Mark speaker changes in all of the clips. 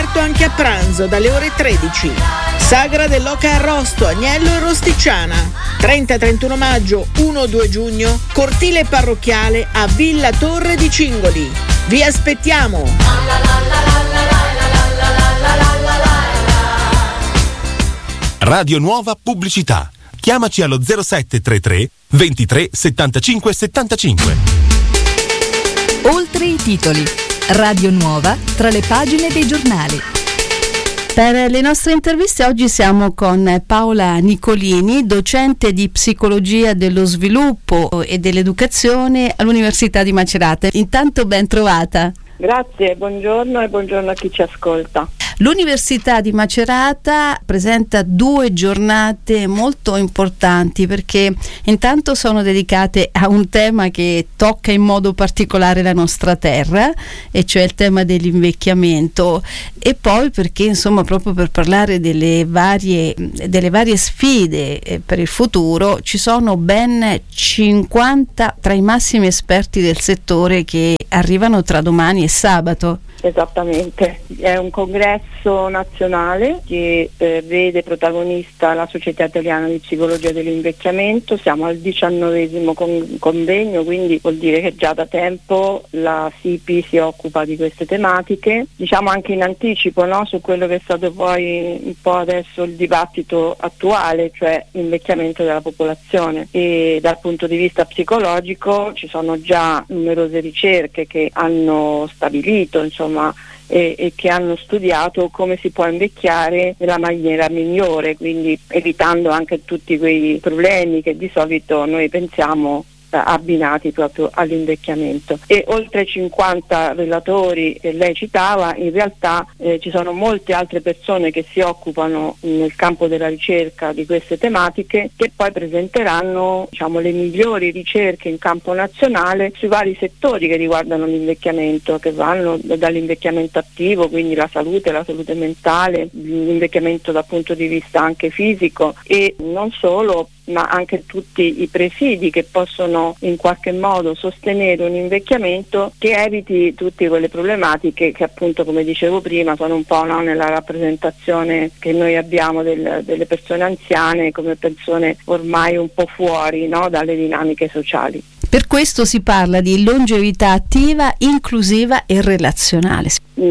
Speaker 1: aperto anche a pranzo dalle ore 13. Sagra dell'Oca Arrosto, Agnello e Rosticciana. 30-31 maggio, 1-2 giugno, cortile parrocchiale a Villa Torre di Cingoli. Vi aspettiamo!
Speaker 2: Radio Nuova Pubblicità. Chiamaci allo 0733 23 75 75.
Speaker 3: Oltre i titoli. Radio Nuova tra le pagine dei giornali.
Speaker 4: Per le nostre interviste oggi siamo con Paola Nicolini, docente di psicologia dello sviluppo e dell'educazione all'Università di Macerata. Intanto ben trovata.
Speaker 5: Grazie, buongiorno e buongiorno a chi ci ascolta.
Speaker 4: L'Università di Macerata presenta 2 giornate molto importanti perché intanto sono dedicate a un tema che tocca in modo particolare la nostra terra, e cioè il tema dell'invecchiamento, e poi perché insomma proprio per parlare delle varie sfide per il futuro ci sono ben 50 tra i massimi esperti del settore che arrivano tra domani e sabato.
Speaker 5: Esattamente, è un congresso nazionale che vede protagonista la Società Italiana di Psicologia dell'Invecchiamento. Siamo al 19° convegno, quindi vuol dire che già da tempo la SIPI si occupa di queste tematiche, diciamo anche in anticipo, no? Su quello che è stato poi un po' adesso il dibattito attuale, cioè l'invecchiamento della popolazione, e dal punto di vista psicologico ci sono già numerose ricerche che hanno stabilito e che hanno studiato come si può invecchiare nella maniera migliore, quindi evitando anche tutti quei problemi che di solito noi pensiamo abbinati proprio all'invecchiamento. E oltre 50 relatori che lei citava, in realtà ci sono molte altre persone che si occupano nel campo della ricerca di queste tematiche, che poi presenteranno le migliori ricerche in campo nazionale sui vari settori che riguardano l'invecchiamento, che vanno dall'invecchiamento attivo, quindi la salute mentale, l'invecchiamento dal punto di vista anche fisico, e non solo, ma anche tutti i presidi che possono in qualche modo sostenere un invecchiamento che eviti tutte quelle problematiche che appunto, come dicevo prima, sono un po' nella rappresentazione che noi abbiamo delle persone anziane come persone ormai un po' fuori, dalle dinamiche sociali.
Speaker 4: Per questo si parla di longevità attiva, inclusiva e relazionale.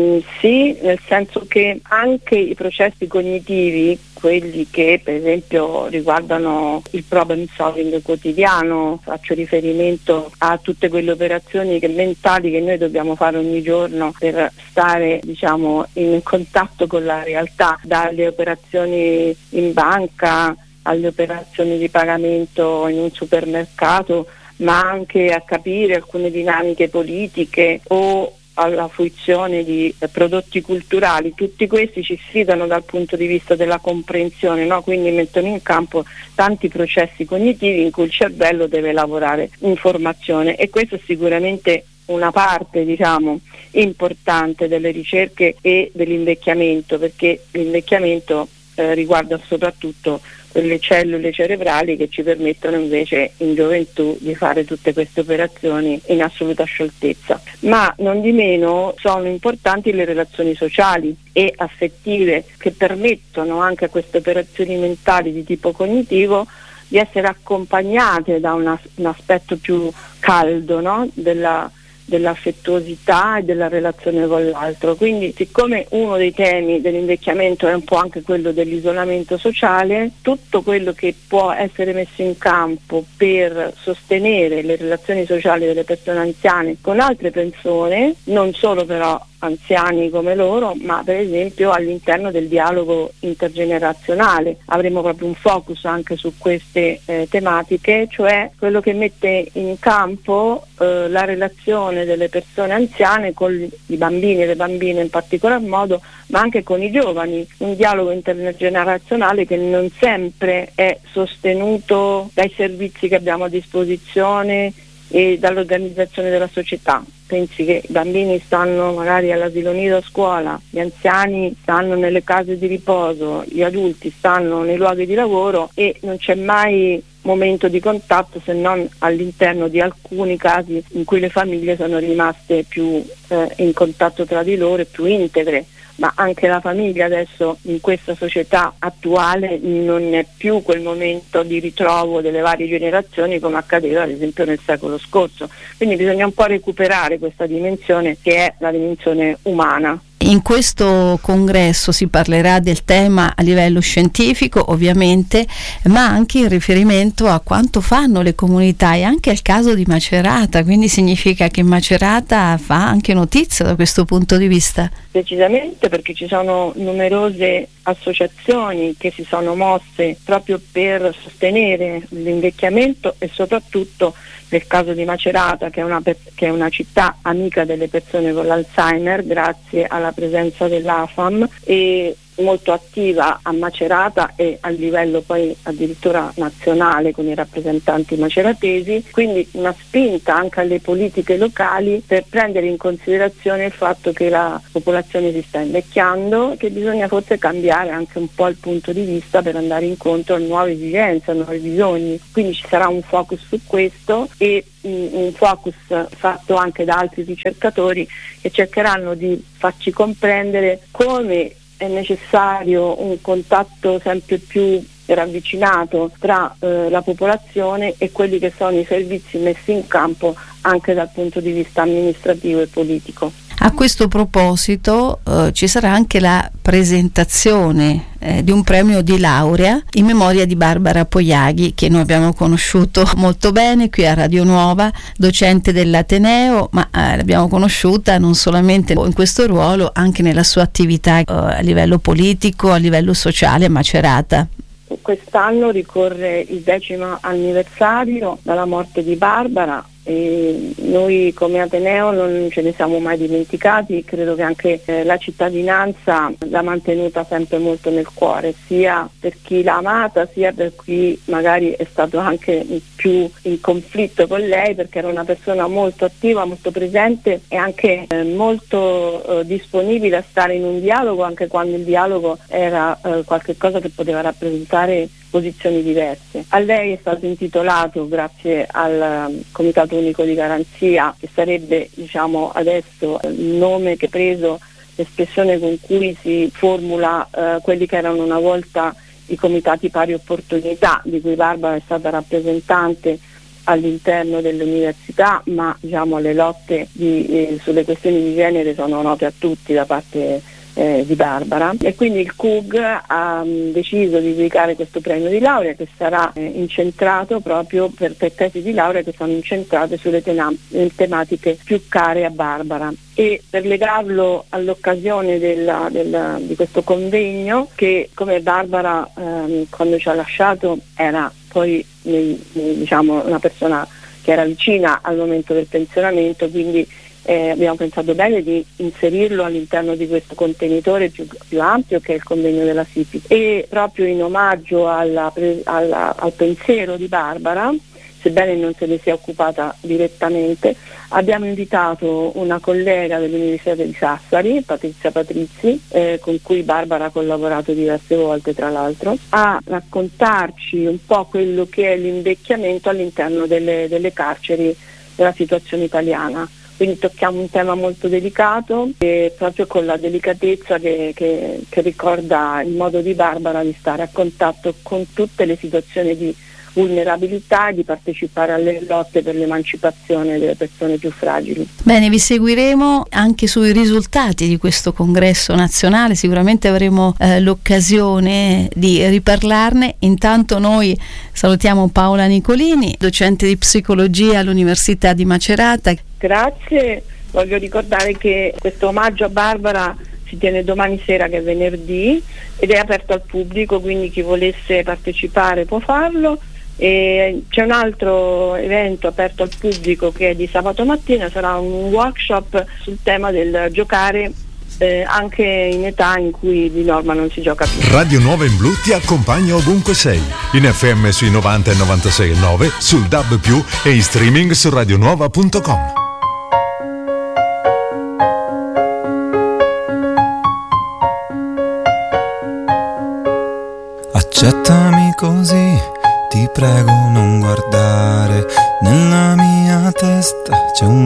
Speaker 5: Sì, nel senso che anche i processi cognitivi, quelli che per esempio riguardano il problem solving quotidiano, faccio riferimento a tutte quelle operazioni mentali che noi dobbiamo fare ogni giorno per stare in contatto con la realtà, dalle operazioni in banca alle operazioni di pagamento in un supermercato, ma anche a capire alcune dinamiche politiche o alla fruizione di prodotti culturali. Tutti questi ci sfidano dal punto di vista della comprensione, quindi mettono in campo tanti processi cognitivi in cui il cervello deve lavorare in formazione, e questo è sicuramente una parte importante delle ricerche e dell'invecchiamento, perché l'invecchiamento riguarda soprattutto quelle cellule cerebrali che ci permettono invece in gioventù di fare tutte queste operazioni in assoluta scioltezza. Ma non di meno sono importanti le relazioni sociali e affettive che permettono anche a queste operazioni mentali di tipo cognitivo di essere accompagnate da un aspetto più caldo, dell'affettuosità e della relazione con l'altro. Quindi, siccome uno dei temi dell'invecchiamento è un po' anche quello dell'isolamento sociale, tutto quello che può essere messo in campo per sostenere le relazioni sociali delle persone anziane con altre persone, non solo però anziani come loro, ma per esempio all'interno del dialogo intergenerazionale. Avremo proprio un focus anche su queste tematiche, cioè quello che mette in campo la relazione delle persone anziane con i bambini e le bambine in particolar modo, ma anche con i giovani, un dialogo intergenerazionale che non sempre è sostenuto dai servizi che abbiamo a disposizione e dall'organizzazione della società. Pensi che i bambini stanno magari all'asilo nido a scuola, gli anziani stanno nelle case di riposo, gli adulti stanno nei luoghi di lavoro e non c'è mai momento di contatto se non all'interno di alcuni casi in cui le famiglie sono rimaste più in contatto tra di loro e più integre. ma anche la famiglia adesso in questa società attuale non è più quel momento di ritrovo delle varie generazioni come accadeva ad esempio nel secolo scorso. Quindi bisogna un po' recuperare questa dimensione che è la dimensione umana.
Speaker 4: In questo congresso si parlerà del tema a livello scientifico ovviamente, ma anche in riferimento a quanto fanno le comunità e anche al caso di Macerata, quindi significa che Macerata fa anche notizia da questo punto di vista.
Speaker 5: Decisamente, perché ci sono numerose associazioni che si sono mosse proprio per sostenere l'invecchiamento e soprattutto nel caso di Macerata, che è una città amica delle persone con l'Alzheimer grazie alla presenza dell'AFAM e molto attiva a Macerata e a livello poi addirittura nazionale con i rappresentanti maceratesi, quindi una spinta anche alle politiche locali per prendere in considerazione il fatto che la popolazione si sta invecchiando e che bisogna forse cambiare anche un po' il punto di vista per andare incontro a nuove esigenze, a nuovi bisogni. Quindi ci sarà un focus su questo e un focus fatto anche da altri ricercatori che cercheranno di farci comprendere come è necessario un contatto sempre più ravvicinato tra la popolazione e quelli che sono i servizi messi in campo anche dal punto di vista amministrativo e politico.
Speaker 4: A questo proposito ci sarà anche la presentazione di un premio di laurea in memoria di Barbara Poiaghi, che noi abbiamo conosciuto molto bene qui a Radio Nuova, docente dell'Ateneo, ma l'abbiamo conosciuta non solamente in questo ruolo, anche nella sua attività a livello politico, a livello sociale a Macerata.
Speaker 5: Quest'anno ricorre il 10° anniversario dalla morte di Barbara e noi come Ateneo non ce ne siamo mai dimenticati. Credo che anche la cittadinanza l'ha mantenuta sempre molto nel cuore, sia per chi l'ha amata sia per chi magari è stato anche più in conflitto con lei, perché era una persona molto attiva, molto presente e anche molto disponibile a stare in un dialogo anche quando il dialogo era qualche cosa che poteva rappresentare posizioni diverse. A lei è stato intitolato, grazie al Comitato Unico di Garanzia, che sarebbe adesso il nome che ha preso l'espressione con cui si formula quelli che erano una volta i comitati pari opportunità, di cui Barbara è stata rappresentante all'interno dell'università, ma le lotte sulle questioni di genere sono note a tutti da parte di Barbara, e quindi il CUG ha deciso di dedicare questo premio di laurea che sarà incentrato proprio per tesi di laurea che sono incentrate sulle tematiche più care a Barbara, e per legarlo all'occasione di questo convegno, che come Barbara quando ci ha lasciato era poi una persona che era vicina al momento del pensionamento, quindi abbiamo pensato bene di inserirlo all'interno di questo contenitore più ampio che è il convegno della SIPI, e proprio in omaggio al pensiero di Barbara, sebbene non se ne sia occupata direttamente, abbiamo invitato una collega dell'Università di Sassari, Patrizia Patrizzi, con cui Barbara ha collaborato diverse volte tra l'altro, a raccontarci un po' quello che è l'invecchiamento all'interno delle carceri della situazione italiana. Quindi tocchiamo un tema molto delicato e proprio con la delicatezza che ricorda il modo di Barbara di stare a contatto con tutte le situazioni di vulnerabilità e di partecipare alle lotte per l'emancipazione delle persone più fragili.
Speaker 4: Bene, vi seguiremo anche sui risultati di questo congresso nazionale, sicuramente avremo l'occasione di riparlarne. Intanto noi salutiamo Paola Nicolini, docente di psicologia all'Università di Macerata.
Speaker 5: Grazie, voglio ricordare che questo omaggio a Barbara si tiene domani sera, che è venerdì, ed è aperto al pubblico, quindi chi volesse partecipare può farlo. E c'è un altro evento aperto al pubblico che è di sabato mattina, sarà un workshop sul tema del giocare anche in età in cui di norma non si gioca più.
Speaker 6: Radio Nuova in Blu ti accompagna ovunque sei, in FM sui 90 e 96,9, sul DAB+, e in streaming su radionuova.com.
Speaker 7: Accettami così, ti prego non guardare, nella mia testa c'è un